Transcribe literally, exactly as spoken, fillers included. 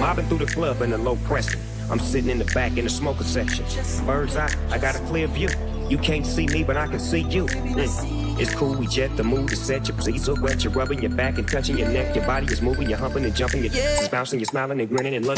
Mobbing through the club in a low pressing. I'm sitting in the back in the smoker section. Bird's eye, I got a clear view. You can't see me, but I can see you. Mm. It's cool, we jet the mood to set your please so wet. You're rubbing your back and touching your neck. Your body is moving, you're humping and jumping. Your yeah. is bouncing, you're smiling and grinning and looking.